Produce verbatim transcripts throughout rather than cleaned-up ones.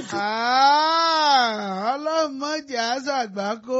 ọlọ́mọdé àṣàgbákò.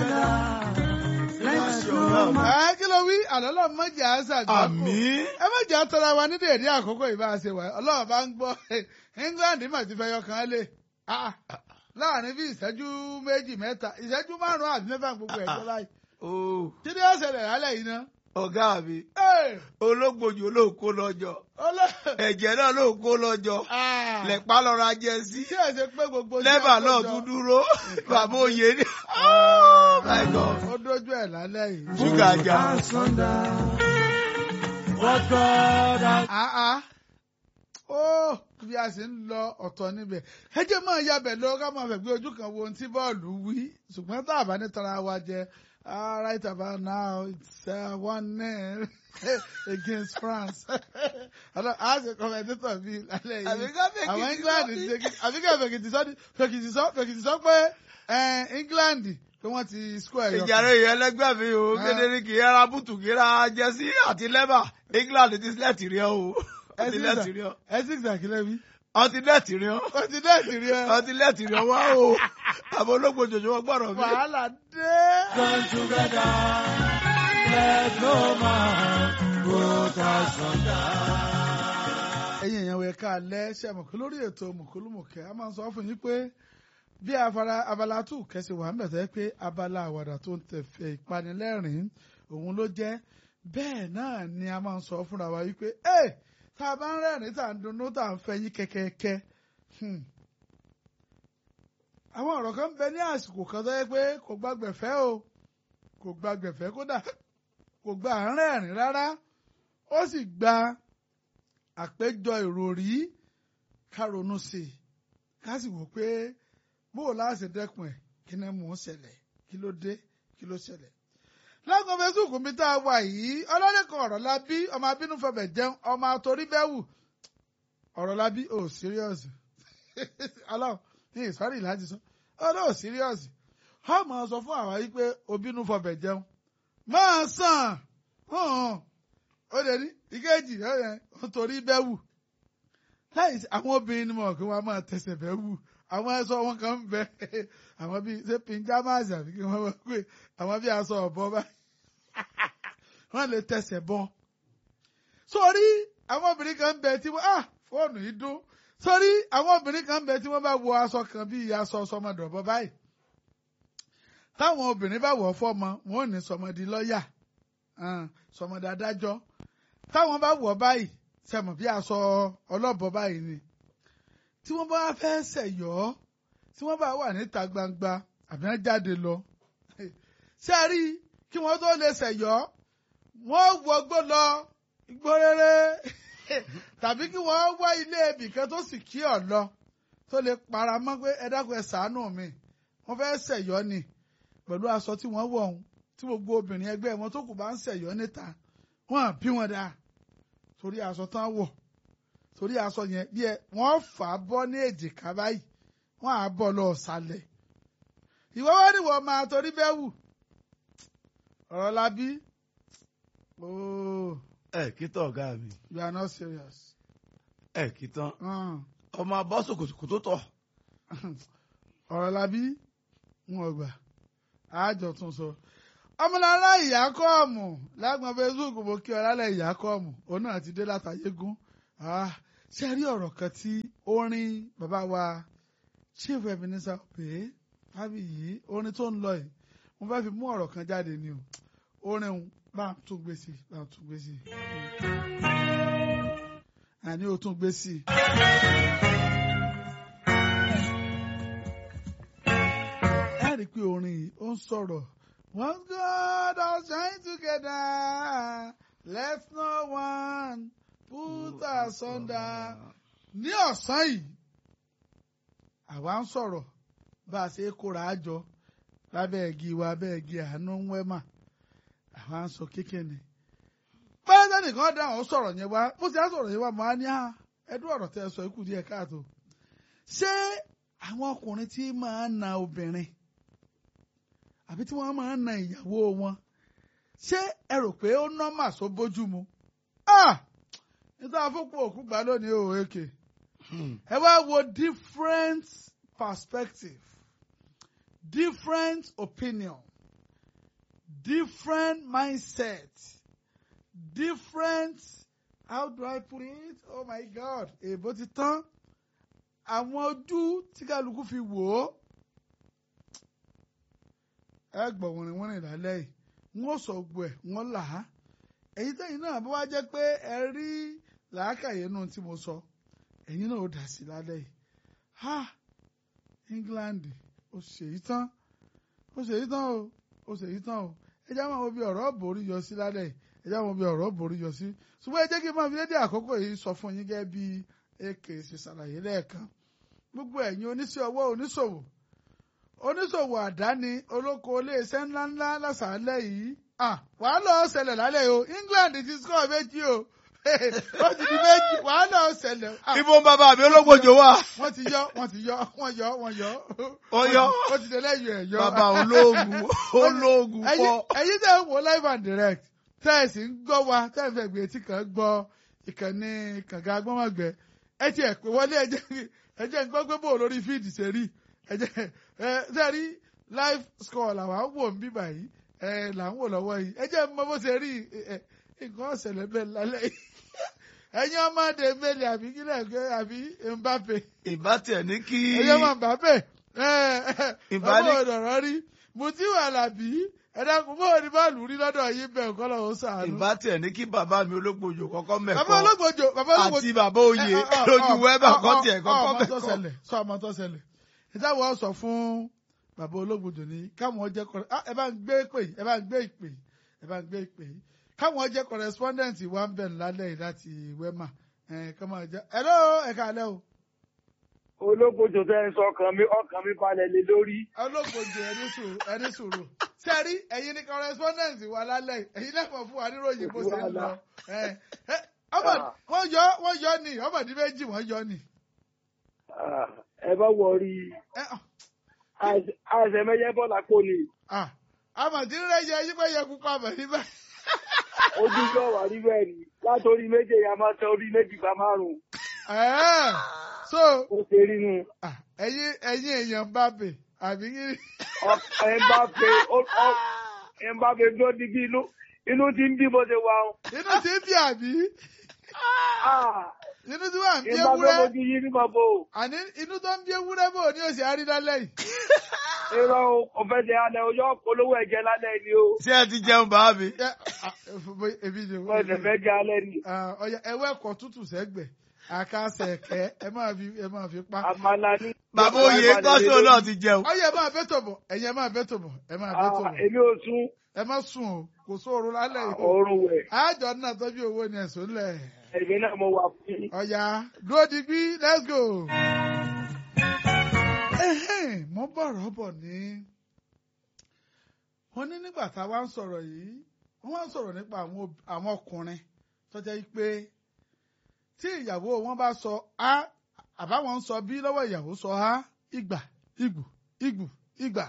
Kí ló wí? Ọlọ́mọdé àṣàgbákò. Àmín. Ẹ má jẹ́ àtọ́ra wa ní dèédé àkókò ìbáṣe wà. Ọlọ́run bá ń gbọ́. England mà ti fẹ́ yọkàn lé. Láàrin bí ìṣẹ́jú méjì mẹ́ta, ìṣẹ́jú márùn-ún àti mẹ́fà gbogbo ẹ̀jọ́ láì. Kí ni ó ṣẹlẹ̀ lálẹ́ yìí ná? Ọ̀gá mi, ológbòjò ló kó lọ́jọ́, ẹ̀jẹ̀ náà ló kó lọ́jọ́, lẹ̀pá lọ́ra jẹ sí, lẹ́bà náà tún dúró, bàbá òye ní. Ó dójú ẹ̀ lálẹ́ yìí. Ṣúgà jà. Ó bí a sì ń lọ ọ̀tọ̀ níbẹ̀. Ẹ jẹ́ máa yabẹ̀ lọ ká máa fẹ̀ gbé ojú kan wo ohun tí bọ́ọ̀lù wí. Ṣùgbọ́n tá a bá ní tara wa jẹ. All right about now, it's uh, one nil against France. As a commentator bí lálẹ́ yìí, àwọn England ti ṣe kí àbíkẹ́ fèkìtì sọ fèkìtì sọ fèkìtì sọ pé England pé wọ́n ti score ẹ̀yọ̀. Ìjàre yẹn lẹ́gbẹ́ mi o, kékeré kì í ra bùtù kì í ra jẹ́sí àti lẹ́bà. England ti sílẹ̀tì rí ọ o. Ẹ sì gbàgílẹ̀ bí. Ọtí lẹ́ẹ̀tì rí ọ. Ọtí lẹ́ẹ̀tì rí ọ. Ọtí lẹ́ẹ̀tì rí ọ wá o. Àbọ̀ ológun jòjò wọn gbọ́dọ̀ mi. Wàhálà dé. Come together, let no man put us under. Ẹ̀yin èèyàn wẹ̀ ká lẹ́ ṣe àmọ̀kú lórí ètò mọ̀kúlùmọ̀kẹ́. A máa ń sọ fún yín pé bí abala tù kẹsì wà ń bẹ̀tẹ̀ pé abala àwàdà tó ń tẹ̀fẹ̀ ìpanilẹ́rìn-ín òun ló jẹ́. Bẹ́ẹ̀ náà ni a máa ń sọ fúnra wa wípé ẹ̀ tá a bá ń rẹ́rìn-ín tá a ń dunnú tá a ń fẹ́ yín kẹ́kẹ́kẹ́. Àwọn ọ̀rọ̀ kan bẹ ní àsìkò kan tó yẹ pé kò gbàgbẹ̀fẹ́ o kò gbàgbẹ̀fẹ́ kódà kò gba àárín ẹ̀rín rárá ó sì gba àpéjọ ìròrí ká ronú sí i ká sì wò pé bó o láṣẹ dẹ́kun ẹ̀ kí ni mò ń ṣẹlẹ̀ kí ló dé kí ló ṣẹlẹ̀. Lágùn Facebook mi tá a wà yìí ọlọ́dẹ̀kan ọ̀rọ̀ la bí ọmọ abínú fẹbẹ̀ jẹun ọmọ àtòrí bẹ́wù ọ̀rọ̀ la bí oh serious ọlọ́run ní ìsọ́rí láti sọ ọ̀rọ̀ oh serious ọ máa sọ fún àwa yìí pé obínú fẹbẹ̀ jẹun máa sàn ó lè ní ìkejì ó torí bẹ́wù láì sí àwọn obìnrin ni mo kí wọ́n máa tẹ̀sẹ̀ bẹ́wù àwọn ẹ̀ṣọ́ wọn kan ń bẹ àwọn bíi ṣé pinjamas àbí kí wọ́n wọ́n pè àwọn bíi aṣọ ọ̀bọ báyìí wọ́n lè tẹ̀sẹ̀ bọ́. Sórí àwọn obìnrin kan ń bẹ tí wọ́n ah fóònù yìí dún sórí àwọn obìnrin kan ń bẹ tí wọ́n bá wọ aṣọ kan bíi aṣọ sọmọdọ̀bọ báyìí táwọn obìnrin bá wọ̀ fọ́mọ wọn ò ní sọmọdì lọ́ọ̀yà sọmọdì adájọ́ táwọn bá wọ̀ báyìí sẹ̀mọ̀ bí aṣọ ọlọ́bọ báyìí ni tí wọ́n bá fẹ́ ṣẹ̀yọ́ tí wọ́n bá wà níta gbangba àbí wọ́n jáde lọ ṣé ẹ rí kí wọ́n tó lè ṣẹ̀yọ́ wọ́n wọgbó lọ igbó rere tàbí kí wọ́n wá ilé ibì kan tó sì kí ọ̀ lọ tó lè para mọ́ pé ẹ dákun ẹ ṣàánú mi wọ́n fẹ́ ṣẹ̀yọ́ ni pẹ̀lú aṣọ tí wọ́n wọ̀ ọ̀hún tí gbogbo obìnrin ẹgbẹ́ wọn tó kù bá ń ṣẹ̀yọ́ níta wọ́n bí wọn dáa torí aṣọ tán wọ̀ torí aṣọ yẹn bí ẹ wọ́n fà á bọ́ ní èjìká báyìí wọ́n á bọ́ lọ ṣàlẹ̀ ìwọ wọ́n ní wọ́n máa torí bẹ́ẹ̀ wù ọ̀rọ̀ la bí ooo. ẹ kí tán ọ̀gá mi. You are not serious. ẹ kí tán ọmọ abọ́ sòkòtò tó tọ̀. ọ̀rọ̀ la bí wọn gbà àjọ tún sọ ọmọlára ìyá kọ́ọ̀mù lágbọ̀n Facebook mo kí ọ lálẹ́ ìyá kọ́ọ̀mù òun náà ti dé látàyégún ṣe rí ọ̀rọ̀ kan tí orin bàbá wa chief ebenezer pé fábí yìí orin tó ń lọ yìí mo fẹ́ fi mú ọ̀rọ̀ kan jáde ni o orin bá ń tún gbé sí bá ń tún gbé sí àní o tún gbé sí. ẹ rí i pé orin yìí ó ń sọ̀rọ̀ once God all shine together let no one put asunder. Ní ọ̀sán yìí àwa ń sọ̀rọ̀ bá a ṣe kóra àjọ lábẹ́ igi wa abẹ́ igi àánú ń wẹ́mà àwa ń sọ kékeré. pẹ́ẹ́sẹ́ nìkan dáhùn ó sọ̀rọ̀ yẹn wá bó ṣe á sọ̀rọ̀ yẹn wá mọ́ á ní ẹdún ọ̀rọ̀ tẹ́ ẹ sọ ikú díẹ̀ káàtó. Ṣé àwọn ọkùnrin tí máa ń na obìnrin àbí tí wọ́n máa ń na ìyàwó wọn ṣé ẹ rò pé ó nọ́mà só bójú mu? nítorí àfọ́pọ̀ òkú gbà lónìí o èké ẹ wá wo different perspective, different opinion, different mindset, different, how do I put it? Oh my God. Èbó ti tán. Àwọn ojú tí kálukú fi wò ó. Ẹ gbọ́ wọ̀nrin wọ́n rìn lálẹ́ yìí. Wọ́n sọ gbọ́ ẹ̀, wọ́n là á. Èyí tẹ́yìn náà bó wá jẹ́ pé ẹ rí làákàyè nù tí mo sọ. Ẹ̀yin náà ó dà sí lálẹ́ yìí. Ha! England ó ṣe yìí tán. Ó ṣe yìí tán o. Ó ṣe yìí tán o. Ẹ jẹ́ àwọn ọmọ bíi ọ̀rọ̀ borí yọ sí lálẹ́ yìí. Ẹ jẹ́ àwọn ọmọ bíi ọ̀rọ̀ borí yọ sí. Ṣùgbọ́n ẹ jẹ́ kí n máa fi lédè àkókò yìí sọ fún yín gẹ́gẹ́ bí èkè ṣe ṣàlàyé lẹ́ẹ̀kan. Gbogbo ẹ̀yin oníṣẹ́ ọwọ́ oníṣòwò. Oníṣòwò àdáni olóko iléeṣẹ́ ńláńlá lásàálẹ̀ yìí. Ah, wàá lọ ṣẹlẹ̀ lálẹ́ o. England ti score méjì o. Ó ti di méjì. Wàá lọ ṣẹlẹ̀. Ibo ń bàbá mi ológbòjò wà. Wọ́n ti yọ, wọ́n ti yọ, wọ́n yọ, wọ́n yọ. Ó yọ. Ó ti tẹ̀lé ẹ̀yọ̀ ẹ̀yọ. Bàbá ológun, ológun pọ̀. Ẹ̀yin tẹ́ ń wo live and direct. Tẹ́ ẹ̀ sì ń gbọ́ wa. Tẹ́ ẹ̀ fẹ́ gbé etí kan gbọ́ ìkànnì kànga agbọ́mọ̀gbẹ́. Ẹ ti ẹ̀ pé wọlé ẹ̀jẹ̀ ẹ̀jẹ̀ ń gbọ́ pé bò lórí fíìdì ṣe rí. Ẹ̀jẹ̀ ẹ̀ ṣe rí live score làwọn á wò ń bí báyìí. Ẹ̀ là ń wò lọ́wọ́ yìí. Ẹ̀jẹ̀ mọ bó ṣe rí nǹkan ọ̀sẹ̀lẹ̀ bẹ́ẹ̀ lálẹ́ yìí. Ẹ̀yin ọmọdé mélòó àbí kílẹ̀ gbé àbí Mbappe. Ìbátẹ̀ ní kí. Ẹ̀yin ọmọ Mbappe. Ìbálẹ̀. Ọmọ ọ̀dọ̀rọ̀ rí. Mutiu Alabi. Ẹ̀dàkùn bó ní bọ́ọ̀lù rí lọ́dọ̀ yìí bẹ́ẹ̀ kọ́ lọ́wọ́ sàánú. Ìbátẹ̀ ní kí bàbá mi ológbòjò kọ́kọ́ mẹ́kọ́. Bàbá ológbòjò. Bàbá ológbòjò. Àti bàbá oyè lójú wẹ́bà kọ́ tiẹ̀ kọ́kọ́ Ọmọ tó mẹ́kọ́. ṣẹlẹ̀. Sọ ọmọ tó ṣẹlẹ̀. Ìjáwọ̀ sọ fún bàbá ológbòjò ní káwọn jẹ́ kọ́rẹ́. Ẹ bá ń gbé ìpè yìí. Ẹ bá ń gbé ìpè yìí. Ẹ bá ń gbé ìpè yìí. Káwọn jẹ́ correspondent wa ń bẹ̀ lálẹ́ yìí láti Wema. Kọ́mọ jẹ́. Hello, ẹ káalẹ́ o. Ológbòjò tẹ́ ń sọ ọkàn mi ọkàn mi balẹ̀ lé lórí. Ológbòjò ẹni sùúrù ẹni sùúrù. Sẹ́rí ẹ̀yin ní correspondent wa lálẹ́ yìí. Ẹ̀yin lẹ́kọ̀ọ́ fún wa níròyìn bó ṣe ń lọ. Ọmọ wọ́n yọ wọ́n yọ ni ọmọdé méjì wọ́n yọ ni. Ẹ bá wọrí àìsèmẹyẹ bọ́lá kò ní. Àmọ̀tí ń rẹ́yẹ yí pé yẹ kúkú àmọ̀ níbẹ̀. Ojú yóò wà rí bẹ́ẹ̀ ni látòrí méje ya máa tẹ orí méjì gba márùn-ún. So ó ṣe rí nu. ẹ̀yin ẹ̀yin èèyàn Mbappe àbí kí. Mbappe Mbappe bí ó di bí inú inú ti ń bí bó ṣe wà. Inú ti ń bí àbí. Inú tí wà ń bí ewúrẹ́. Mbappe mojú yí ní bàbá o. Àní inú tó ń bí ewúrẹ́ bò ní òsì àrídálẹ́ yìí. Irọ́ ọ̀fẹ́ ṣe alẹ́ ọjọ́ polówó ẹ̀jẹ̀ lálẹ́ ni o. Ṣé ẹ ti jẹun bàbá mi? Ọ̀sẹ̀ fẹ́ jẹ alẹ́ ni. Ọ̀yà ẹ̀wọ́ ẹ̀kọ́ tútù sẹ́gbẹ̀. Àkàṣe ẹ̀kẹ́ ẹ máa fi ẹ máa fi pa. Àmàlà ní. Bàbá oyè kọ́sọ̀ náà ti jẹun. Ọ̀yà ẹ máa bẹ́ tòbọ̀ ẹ̀yin ẹ máa bẹ́ tòbọ̀ ẹ máa bẹ́ tòbọ̀. Èmi ò sún. Ẹ má sùn o, kò sóorun lálẹ́ yìí. Oorun wẹ̀. Àjọ náà tọ́jú owó ni ẹ̀sùn lẹ̀. Èmi náà mo wà fún yín. Ọ̀yà dúró digbí let's go. Mo bọ̀rọ̀ bọ̀ ní. Wọ́n ní nígbà tá a wá ń sọ̀rọ̀ yìí, wọ́n wá ń sọ̀rọ̀ nípa àwọn ọkùnrin tó jẹ́ pé tí ìyàwó wọn bá sọ á àbáwọn ń sọ bí lọ́wọ́ ìyàwó sọ á ìgbà ìgbù ìgbù ìgbà.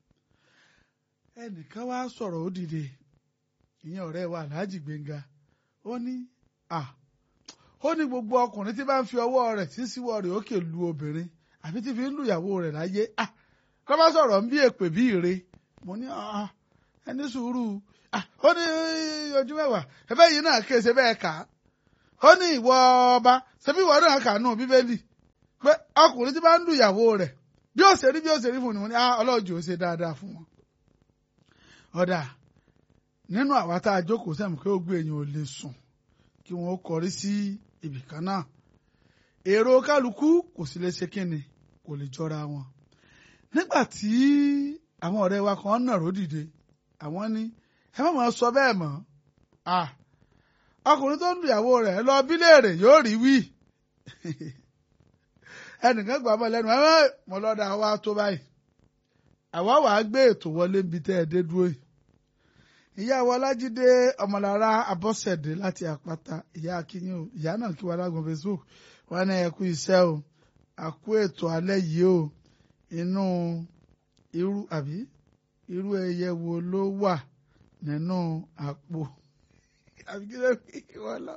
Ẹnìkan wá sọ̀rọ̀ ó dìde ìyẹn ọ̀rẹ́ wa Alhaji Gbénga ó ní à ó ní gbogbo ọkùnrin tí bá ń fi ọwọ́ rẹ̀ tí síwọ́ rẹ̀ òkè lu obìnrin àbí tí fi ń lu ìyàwó rẹ̀ láyé à kọ́ bá sọ̀rọ̀ ń bí èpè bí ire mo ní ẹni sùúrù ó ní ojú mẹ́wàá ẹbẹ́ yìí náà kése bẹ́ẹ̀ kà á ó ní ìwọ ọba ṣebí ìwọ náà kà nù bíbélì pé ọkùnrin tí bá ń lu ìyàwó rẹ̀ bí ó ṣe rí bí ó ṣe rí fún ni mo ní ọlọ́jọ́ ó ṣe dáadáa fún wọn. Ọ̀dà nínú àwa tá a jókòó sẹ́mu pé ó gbé èèyàn ò lè sùn kí wọ́n kọrí sí ibì kan náà èrò kálukú kò sì lè ṣe kíni kò lè jọra wọn. Nígbà tí àwọn ọ̀rẹ́ wa kan nàró dìde àwọn ní ẹ má máa sọ bẹ́ẹ̀ mọ́ ọkùnrin tó ń lu ìyàwó rẹ̀ lọ bí léèrè yóò rí wí ẹnìkan gbà mọ́ lẹ́nu ẹ̀ mọ́ lọ́dà wa tó báyìí àwa wàá gbé ètò wọlé níbi tẹ́ ẹ dé dúró yìí. Ìyá wa Ọlájídé Ọmọlára Abọ́sẹ̀dé láti Àpáta ìyá akínyìn o ìyá náà kí wa lágùn Facebook wọn ní ẹ kú iṣẹ́ o àkú ètò alẹ́ yìí o inú irú àbí irú ẹyẹ wo ló wà nínú àpò àbí kí ló fi wọn lọ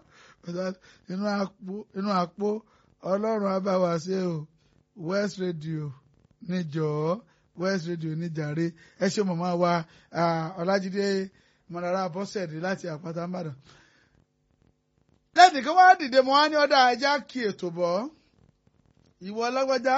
inú àpò inú àpò Ọlọ́run á bá wa ṣe o West Radio níjọ́ West Radio níjàre ẹ ṣe màmá wa Ọlájídé Mọ̀lára Bọ́sẹ̀dé láti Àpáta Ìbàdàn. lẹ́nìkan wá dìde mọ́ á ní ọ̀dà ajá kí ètò bọ̀ ìwọ lágbájá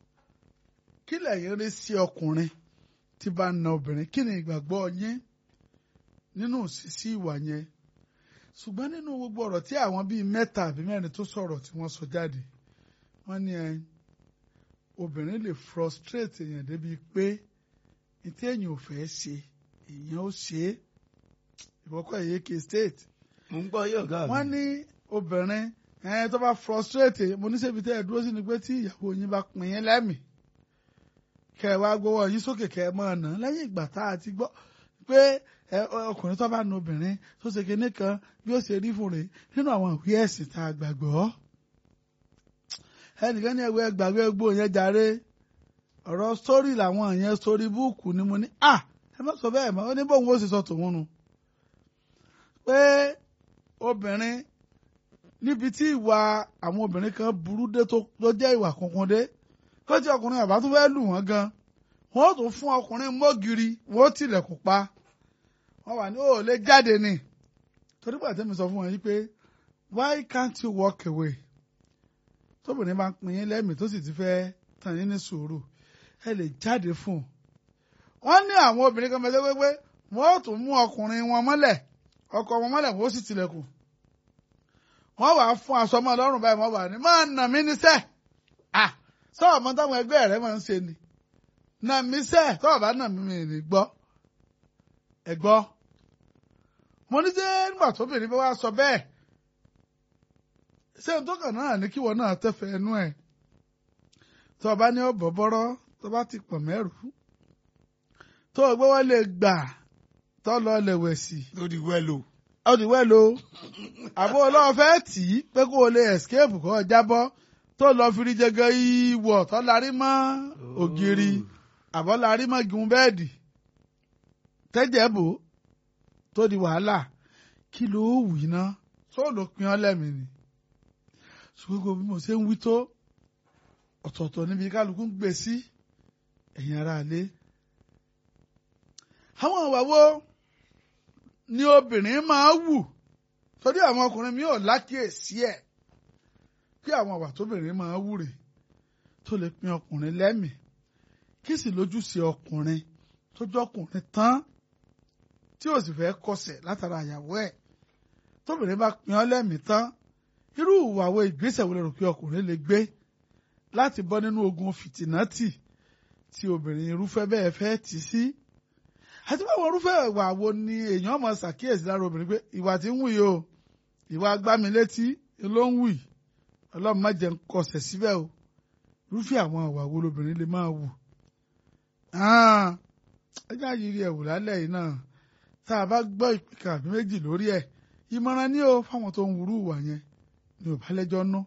kí lẹ̀yin rí sí ọkùnrin tí bá ń na obìnrin kí ni ìgbàgbọ́ yín nínú sísí ìwà yẹn ṣùgbọ́n nínú gbogbo ọ̀rọ̀ tí àwọn bíi mẹ́ta àbí mẹ́rin tó sọ̀rọ̀ tí wọ́n sọ jáde wọ́n ní ẹ obìnrin lè frustrate èèyàn débi pé ìtí èèyàn ò fẹ́ ṣe èèyàn ó ṣe é ìwọ́kọ̀ èyíkè state. mo ń gbọ́ yóò ga mi. wọ́n ní obìnrin ẹ̀ẹ́n tó bá frustrate mo ní ṣebí tẹ́ ẹ dúró sí ni pé tí ìyàwó yín bá pín yín lẹ́mìí kẹ́ ẹ wá gbowó yín sókè kẹ́ ẹ máa nà lẹ́yìn ìgbà tá a ti gbọ́ pé ọkùnrin tó bá na obìnrin tó ṣe kinní kan bí ó ṣe rí fún rẹ̀ nínú àwọn ìwé ẹ̀sìn tá a gbàgbọ́. ẹnìkan ní ẹgbẹ́ gbàgbé gbó yẹn jàre ọ̀rọ̀ sórí làwọn yẹn sórí búùkù ni mo ní à ẹ má sọ bẹ́ẹ̀ mọ́ ó ní bóun ó sì sọ tòun nu. pé obìnrin níbi tí ìwà àwọn obìnrin kan burú dé tó jẹ́ ìwà kankan dé kó tí ọkùnrin àbá tún fẹ́ lù wọ́n gan wọ́n ó tún fún ọkùnrin mọ́gìrì wọ́n ó tilẹ̀kùn pa wọ́n wà ní ó lè jáde ni torí pàtẹ́ mi sọ fún wọn yìí pé why can't you walk away tóbìnrin bá ń pin yín lẹ́mìí tó sì ti fẹ́ tàn yín ní sùúrù ẹ lè jáde fún un. wọ́n ní àwọn obìnrin kan mẹ́tẹ́ pé wọ́n ó tún mú ọkùnrin wọn mọ́lẹ̀ ọkọ wọn mọ́lẹ̀ wọ́n ó sì tilẹ̀kùn wọ́n wàá fún aṣọ mọ́ ọlọ́run báyìí wọ́n wà ní máa nà mí níṣẹ́ ah sọ́ọ̀ mọ́ táwọn ẹgbẹ́ rẹ̀ máa ń ṣe ni nà mí sẹ́ tọ́ọ̀ bá nà mí mi ní gbọ́ ẹ gbọ́ mo ní sẹ́ nígbà tóbìnrin bá wá sọ bẹ́ẹ̀ ṣé n tó kàn náà ní kíwọ náà tẹ́fẹ̀ẹ́ ẹnu ẹ̀ tó o bá ní ọ̀bọ̀ bọ́rọ́ tó bá ti pọ̀ mẹ́rù tó o gbé wọ́n lè gbà tó lọ lè wẹ̀ sí. ó di wẹ́lo. ó di wẹ́lo àbó ọlọ́wọ́ fẹ́ tì í pé kó o lè escape kó o jábọ́ tó lọ fi rí jẹgẹ ìwọ̀ tó larí mọ́ ògiri àbọ̀ larí mọ́ gun bẹ́ẹ̀dì tẹ́jẹ̀ bò tó di wàhálà kí ló wù iná tó ló pin ọ́ lẹ́mìí ni ṣùgbọ́n bí mo ṣe ń wí tó ọ̀tọ̀ọ̀tọ̀ níbi kálukú ń gbé sí ẹ̀yin ará ilé. àwọn ìwà wo ni obìnrin máa wù torí àwọn ọkùnrin mi ò lákìyèsí ẹ̀ kí àwọn ìwà tóbìnrin máa wù rè tó lè pin ọkùnrin lẹ́mìí kí sì lójúṣe ọkùnrin tó jọkùnrin tán tí ò sì fẹ́ kọsẹ̀ látara àyàwó ẹ̀ tóbìnrin bá pin ọ́ lẹ́mìí tán irú ìwà wo ìgbésẹ̀ wo lè rò pé ọkùnrin lè gbé láti bọ́ nínú ogun fìtìnátì tí obìnrin irúfẹ́ bẹ́ẹ̀ fẹ́ tì sí àti báwo irúfẹ́ ìwà wo ni èèyàn máa ṣàkíyèsí lára obìnrin pé ìwà tí ń wù yìí o ìwà agbámilétí ló ń wù yìí ọlọ́run má jẹ́ ń kọsẹ̀ síbẹ̀ o irúfẹ́ àwọn ìwà wo lobìnrin lè máa wù. ẹjọ́ àyírí ẹ̀wù lálẹ́ yìí náà tá a bá gbọ́ ìpìkà àbí méjì lórí ẹ̀ ìmọ̀ràn ní o fáwọn tó ń wúrú ìwà yẹn ni ò bá lẹ́jọ́ ná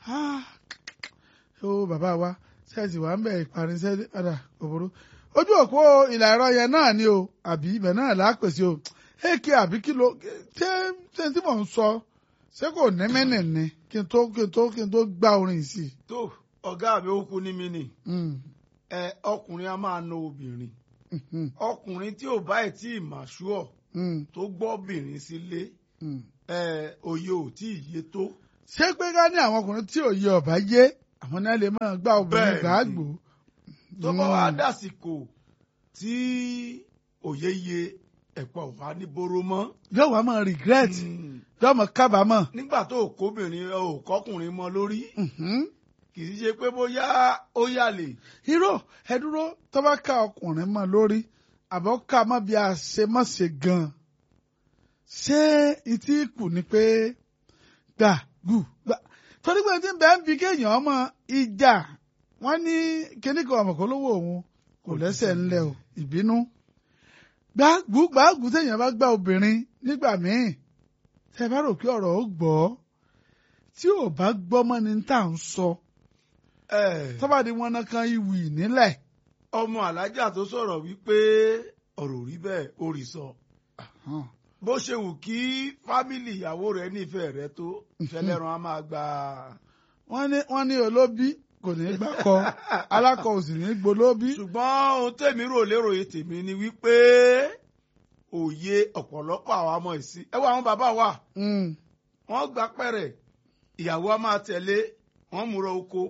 ó bàbá wa ṣẹ́ẹ̀sì wà ń bẹ̀ ìparí ṣẹ́ẹ̀sì padà òbúrú ojú òpó ìlà ẹ̀rọ yẹn náà ni o àbí ibẹ̀ náà lápèsè o èké àbí kí ló ṣé ṣé tí mò ń sọ ṣé kò ní mẹ́nì ni kí n tó kí n tó kí n tó gbá orin sí i. tó ọ̀gá mi ó kú ní mí nì ẹ ọkùnrin a máa na obìnrin ọkùnrin tí ò bá ẹ̀ tí ì màṣúọ̀ tó gbọ́ obìnrin sílé òye ò tí ì yé tó. ṣé pé ká ní àwọn ọkùnrin tí òye ọ̀bá yé àwọn náà lè máa gbá obìnrin gbàgbó. tó bá wá dàsìkò tí òye yé ẹ̀pọ̀ wá ní boro mọ́. yóò wá máa regret yóò máa kábàámọ̀. nígbà tó kóbìnrin ò kọkùnrin mọ́ lórí kì í ṣe pé bóyá ó yàlè. irọ́ ẹ dúró tó bá ká ọkùnrin mọ́ lórí àbọ̀ ká má bí a ṣe má ṣe gan-an ṣé ìtí kù ni pé gbà gù gbà torí pé tí ń bẹ́ẹ̀ ń bi kéèyàn ọmọ ìjà wọ́n ní kíní kan ọmọ kó lówó òun kò lẹ́sẹ̀ ńlẹ̀ o ìbínú gbàgbù gbàgbù téèyàn bá gbà obìnrin nígbà míì tẹ́ bá rò pé ọ̀rọ̀ ó gbọ́ tí ò bá gbọ́ mọ́ ni tá à ń sọ tọ́ba ni wọn náà kan ìwì nílẹ̀. ọmọ alájà tó sọ̀rọ̀ wípé ọ̀rọ̀ rí bẹ́ẹ̀ ó rí sọ bó ṣe wù kí fámìlì ìyàwó rẹ̀ nífẹ̀ẹ́ rẹ̀ tó ìfẹ́lẹ́ran á máa gba. wọ́n ní wọ́n ní olóbí kò ní gbákọ alákọ ò sì ní gbolóbí. ṣùgbọ́n ohun tèmi rò lérò yìí tèmi ni wípé òye ọ̀pọ̀lọpọ̀ àwọn ọmọ ìsìn ẹ wọ àwọn bàbá wa wọ́n gba pẹ̀rẹ̀ ìyàwó a máa tẹ̀lé wọ́n múra oko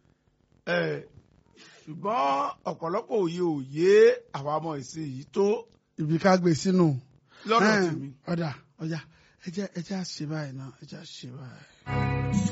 ṣùgbọ́n ọ̀pọ̀lọpọ̀ òye òye àwọn ọmọ ìsìn yìí tó. ibi ká gbé sínú. lọ́dọ̀ tèmi. ọ̀dà ọ̀dà ẹ jẹ́ ẹ jẹ́ àṣẹ báyìí náà ẹ jẹ́ àṣẹ báyìí.